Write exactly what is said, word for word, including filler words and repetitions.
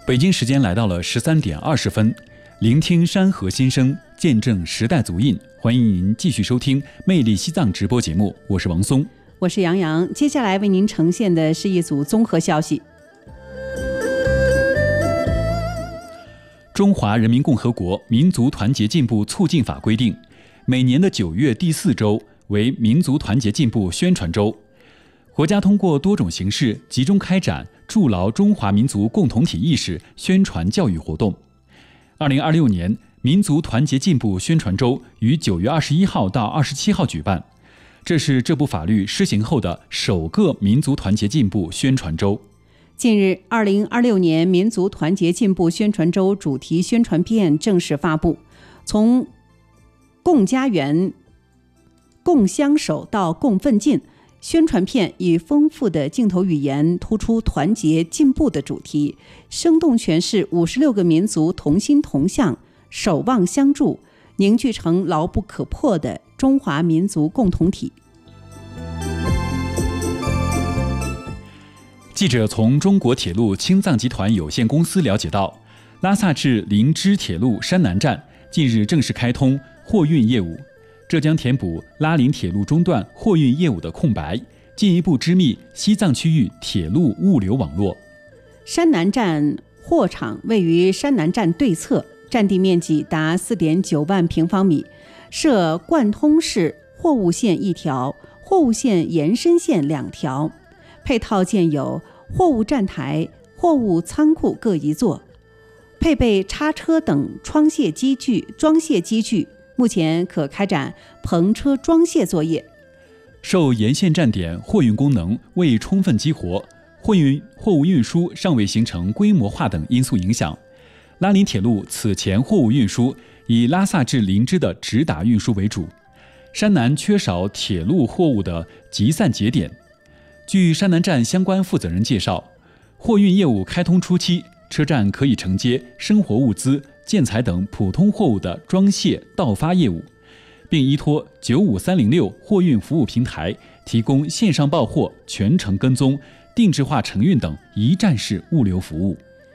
北京时间来到了十三点二十分，聆听山河心声，见证时代足印。欢迎您继续收听《魅力西藏》直播节目，我是王松， 我是杨洋。接下来为您呈现的是一组综合消息。 中华人民共和国民族团结进步促进法规定，每年的九月第四周为民族团结进步宣传周。国家通过多种形式集中开展筑牢中华民族共同体意识宣传教育活动。二零二六年民族团结进步宣传周于九月二十一号到二十七号举办，这是这部法律施行后的首个民族团结进步宣传周。 近日，二零二六年民族团结进步宣传周主题宣传片正式发布，从共家园、共相守到共奋进，宣传片以丰富的镜头语言突出团结进步的主题，生动诠释五十六个民族同心同向、守望相助，凝聚成牢不可破的中华民族共同体。 记者从中国铁路青藏集团有限公司了解到，拉萨至林芝铁路山南站近日正式开通货运业务，这将填补拉林铁路中段货运业务的空白，进一步织密西藏区域铁路物流网络。 山南站货场位于山南站对侧，占地面积达 四点九万平方米，设贯通式货物线一条，货物线延伸线两条，配套建有货物站台、货物仓库各一座，配备叉车等装卸机具、装卸机具，目前可开展篷车装卸作业。 受沿线站点货运功能未充分激活，货运货物运输尚未形成规模化等因素影响，拉林铁路此前货物运输以拉萨至林芝的直达运输为主，山南缺少铁路货物的集散节点。据山南站相关负责人介绍，货运业务开通初期，车站可以承接生活物资、建材等普通货物的装卸到发业务，并依托九五三零六货运服务平台提供线上报货、全程跟踪、定制化承运等一站式物流服务。